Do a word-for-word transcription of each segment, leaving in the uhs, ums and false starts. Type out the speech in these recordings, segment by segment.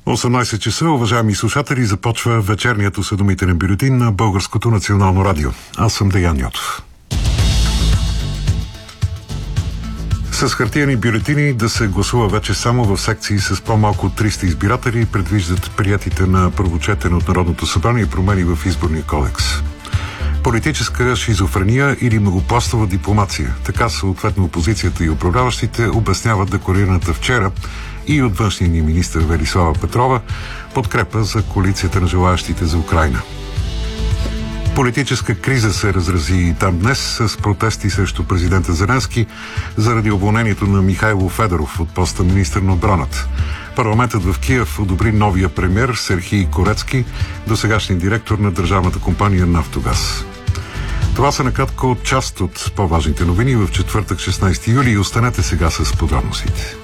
осемнайсет часа, уважаеми слушатели, започва вечерният осведомителен бюлетин на Българското национално радио. Аз съм Деян Йотов. С хартиени бюлетини да се гласува вече само в секции с по-малко от триста избиратели, предвиждат приятите на първо четене от Народното събрание промени в изборния кодекс. Политическа шизофрения или многопластова дипломация. Така съответно опозицията и управляващите обясняват декларираната вчера и от външния ни министър Велислава Петрова подкрепа за коалицията на желаящите за Украйна. Политическа криза се разрази и там днес с протести срещу президента Зеленски заради уволнението на Михайло Федоров от поста министър на отбраната. Парламентът в Киев одобри новия премиер Серхий Корецки, досегашния директор на държавната компания Нафтогаз. Това са накратко част от по-важните новини в четвъртък, шестнайсети юли, и останете сега с подробностите.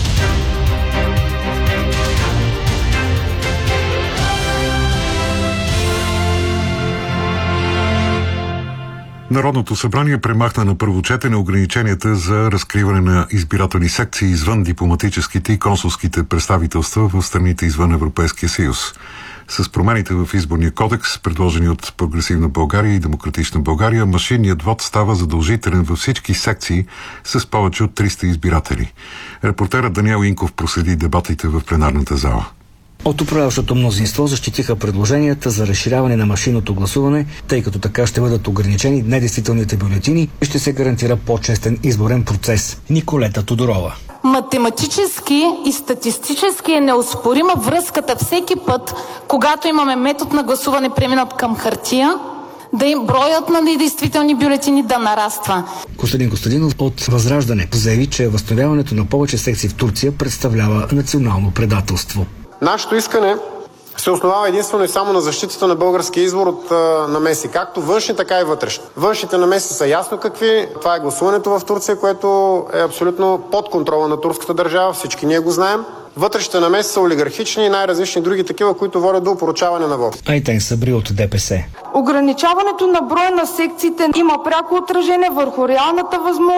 Народното събрание премахна на първо четене ограниченията за разкриване на избирателни секции извън дипломатическите и консулските представителства в страните извън Европейския съюз. С промените в изборния кодекс, предложени от Прогресивна България и Демократична България, машинният вод става задължителен във всички секции с повече от триста избиратели. Репортерът Даниел Инков проследи дебатите в пленарната зала. От управляващото мнозинство защитиха предложенията за разширяване на машинното гласуване, тъй като така ще бъдат ограничени недействителните бюлетини и ще се гарантира по-честен изборен процес. Николета Тодорова. Математически и статистически е неоспорима връзката всеки път, когато имаме метод на гласуване преминат към хартия, да им броят на недействителни бюлетини да нараства. Костадин Костадинов от Възраждане заяви, че възстановяването на повече секции в Турция представлява национално предателство. Нашето искане се основава единствено и само на защитата на българския избор от а, намеси, както външни, така и вътрешни. Външните намеси са ясно какви. Това е гласуването в Турция, което е абсолютно под контрола на турската държава. Всички ние го знаем. Вътрешните намеси са олигархични и най-различни други такива, които водят до опорочаване на вот. Айтен Сабри от ДПС. Ограничаването на броя на секциите има пряко отражение върху реалната възможност